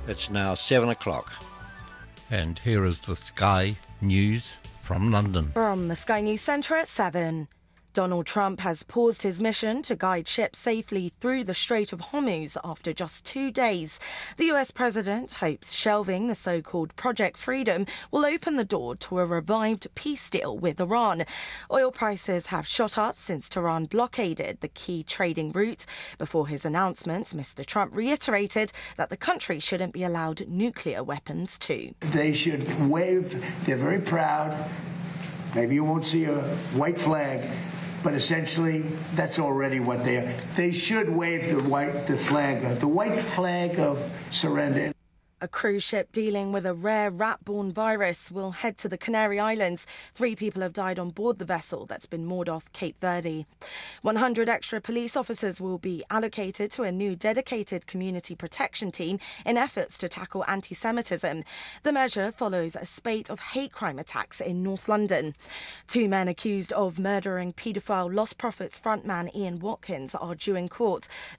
It's now 7 o'clock. And here is the Sky News from London. From the Sky News Centre at 7. Donald Trump has paused his mission to guide ships safely through the Strait of Hormuz after just 2 days. The US president hopes shelving the so-called Project Freedom will open the door to a revived peace deal with Iran. Oil prices have shot up since Tehran blockaded the key trading route. Before his announcements, Mr. Trump reiterated that the country shouldn't be allowed nuclear weapons too. They should wave. They're very proud. Maybe you won't see a white flag, but essentially that's already what they are. They should wave the white flag of surrender. A cruise ship dealing with a rare rat-borne virus will head to the Canary Islands. 3 people have died on board the vessel that's been moored off Cape Verde. 100 extra police officers will be allocated to a new dedicated community protection team in efforts to tackle anti-Semitism. The measure follows a spate of hate crime attacks in North London. 2 men accused of murdering paedophile Lost Prophets frontman Ian Watkins are due in court.